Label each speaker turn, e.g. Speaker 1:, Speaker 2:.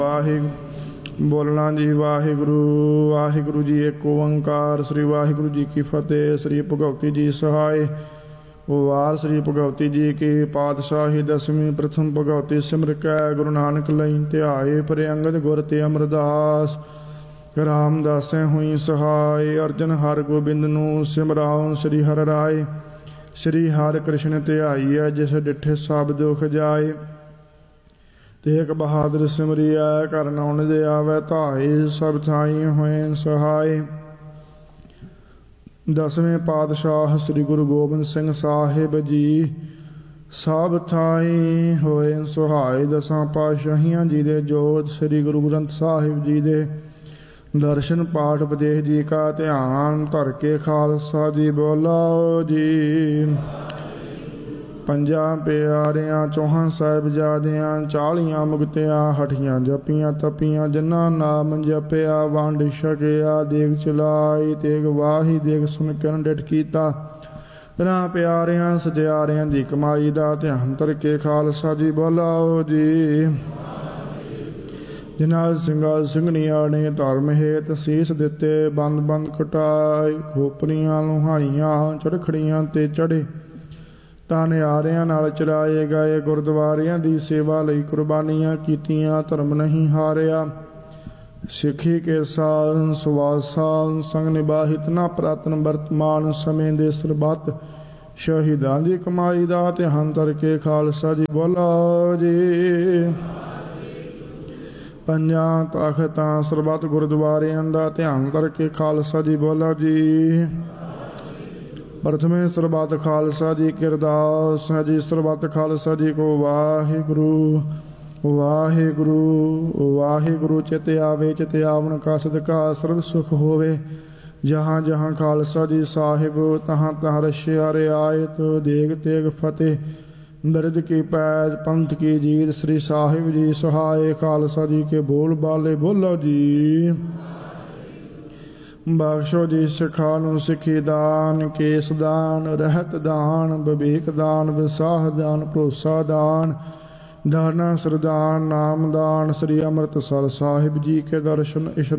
Speaker 1: ਵਾਹਿਗੁਰੂ ਬੋਲਣਾ ਜੀ। ਵਾਹਿਗੁਰੂ ਵਾਹਿਗੁਰੂ ਜੀ ਏਕ ਓੰਕਾਰ। ਸ੍ਰੀ ਵਾਹਿਗੁਰੂ ਜੀ ਕੀ ਫਤਿਹ। ਸ੍ਰੀ ਭਗਵਤੀ ਜੀ ਸਹਾਇ। ਵਾਰ ਸ੍ਰੀ ਭਗਵਤੀ ਜੀ ਕੀ ਪਾਤਸ਼ਾਹੀ ਦਸਵੀਂ। ਪ੍ਰਥਮ ਭਗਵਤੀ ਸਿਮਰ ਕੈ ਗੁਰੂ ਨਾਨਕ ਲਈ ਧਿਆਏ। ਪਰ ਅੰਗਦ ਗੁਰ ਤੇ ਅਮਰਦਾਸ ਰਾਮਦਾਸੈ ਹੋਈ ਸਹਾਇ। ਅਰਜਨ ਹਰ ਗੋਬਿੰਦ ਨੂੰ ਸਿਮਰਾਉ ਸ੍ਰੀ ਹਰਿ ਰਾਏ। ਸ੍ਰੀ ਹਰਿ ਕ੍ਰਿਸ਼ਨ ਧਿਆਈਐ ਜਿਸ ਡਿਠੇ ਸਭ ਦੁਖ ਜਾਏ। ਤੇਗ ਬਹਾਦਰ ਸਿਮਰਿਐ ਘਰ ਨਾਉਣ ਦੇ ਆਵੈ ਧਾਏ। ਸਭ ਥਾਈ ਹੋਏ ਸਹਾਏ। ਦਸਵੇਂ ਪਾਤਸ਼ਾਹ ਸ੍ਰੀ ਗੁਰੂ ਗੋਬਿੰਦ ਸਿੰਘ ਸਾਹਿਬ ਜੀ ਸਭ ਥਾਈ ਹੋਏ ਸੁਹਾਏ। ਦਸਾਂ ਪਾਤਸ਼ਾਹੀਆਂ ਜੀ ਦੇ ਜੋਤ ਸ੍ਰੀ ਗੁਰੂ ਗ੍ਰੰਥ ਸਾਹਿਬ ਜੀ ਦੇ ਦਰਸ਼ਨ ਪਾਠ ਉਪਦੇਸ਼ ਜੀ ਕਾ ਧਿਆਨ ਧਰ ਕੇ ਖਾਲਸਾ ਜੀ ਬੋਲਾਓ ਜੀ। ਪੰਜਾਂ ਪਿਆਰਿਆਂ ਚੌਹਾਂ ਸਾਹਿਬਜ਼ਾਦਿਆਂ 40 ਮੁਕਤਿਆਂ ਹਠੀਆਂ ਜਪੀਆਂ ਤਪੀਆਂ ਜਿਨ੍ਹਾਂ ਨਾਮ ਜਪਿਆ ਵੰਡ ਛਕਿਆ। ਦੇਗ ਚਲਾਈ ਤੇਗ ਵਾਹੀ ਦੇਗ ਸੁਣ ਕੇ ਡਿਠ ਕੀਤਾ। ਤੇਰਾਂ ਪਿਆਰਿਆਂ ਸਜਿਆਰਿਆਂ ਦੀ ਕਮਾਈ ਦਾ ਧਿਆਨ ਧਰ ਕੇ ਖਾਲਸਾ ਜੀ ਬੋਲਾਓ ਜੀ। ਜਿਨ੍ਹਾਂ ਸਿੰਘਾਂ ਸਿੰਘਣੀਆਂ ਨੇ ਧਰਮ ਹੇਤ ਸੀਸ ਦਿੱਤੇ ਬੰਦ ਬੰਦ ਕਟਾਏ। ਖੋਪਰੀਆਂ ਲੁਹਾਈਆਂ ਚੜਖੜੀਆਂ ਤੇ ਚੜੇ ਤਾਂ ਨਿਆਰਿਆਂ ਨਾਲ ਚਲਾਏ ਗਏ। ਗੁਰਦੁਆਰਿਆਂ ਦੀ ਸੇਵਾ ਲਈ ਕੁਰਬਾਨੀਆਂ ਕੀਤੀਆਂ ਧਰਮ ਨਹੀਂ ਹਾਰਿਆ। ਸਿੱਖੀ ਕੇ ਸਾਲ ਸੁਵਾਸਾਲ ਸੰਗ ਨਿਬਾਹਿਤ ਨਾ ਪ੍ਰਾਤਨ ਵਰਤਮਾਨ ਸਮੇਂ ਦੇ ਸਰਬੱਤ ਸ਼ਹੀਦਾਂ ਦੀ ਕਮਾਈ ਦਾ ਧਿਆਨ ਧਰ ਕੇ ਖਾਲਸਾ ਜੀ ਬੋਲੋ ਜੀ। ਪੰਜਾਂ ਤਖ਼ਤਾਂ ਸਰਬੱਤ ਗੁਰਦੁਆਰਿਆਂ ਦਾ ਧਿਆਨ ਧਰ ਕੇ ਖਾਲਸਾ ਜੀ ਬੋਲੋ ਜੀ। ਪ੍ਰਥਮੇ ਸਰਬੱਤ ਖਾਲਸਾ ਜੀ ਕੀ ਅਰਦਾਸ ਹੈ ਜੀ। ਸਰਬੱਤ ਖਾਲਸਾ ਜੀ ਕੋ ਵਾਹਿਗੁਰੂ ਵਾਹਿਗੁਰੂ ਵਾਹਿਗੁਰੂ। ਚਿਤ ਆਵੇ ਚਿਤ ਆਵਣ ਕਾ ਸਦਕਾ ਸਰਬ ਸੁਖ ਹੋਵੇ। ਜਹਾਂ ਜਹਾਂ ਖਾਲਸਾ ਜੀ ਸਾਹਿਬ ਤਹਾਂ ਤਹਾਂ ਰਸ਼ਿਆ ਰਿਆਇਤ। ਦੇਗ ਤੇਗ ਫਤਿਹ ਦਰਦ ਕੀ ਪੈਜ ਪੰਥ ਕੀ ਜੀਤ। ਸ੍ਰੀ ਸਾਹਿਬ ਜੀ ਸਹਾਏ। ਖਾਲਸਾ ਜੀ ਕੇ ਬੋਲ ਬਾਲੇ ਬੋਲੋ ਜੀ। ਬਖਸ਼ੋ ਜੀ ਸਿੱਖਾਂ ਨੂੰ ਸਿੱਖੀ ਦਾਨ ਕੇਸ ਦਾਨ ਰਹਿਤ ਦਾਨ ਵਿਵੇਕ ਦਾਨ ਵਿਸਾਹ ਦਾਨ ਭਰੋਸਾ ਦਾਨ ਦਾਨਾ ਸਰਦਾਨ ਨਾਮ ਦਾਨ। ਸ੍ਰੀ ਅੰਮ੍ਰਿਤਸਰ ਸਾਹਿਬ ਜੀ ਕੇ ਦਰਸ਼ਨ ਇਸ਼ਨਾਨ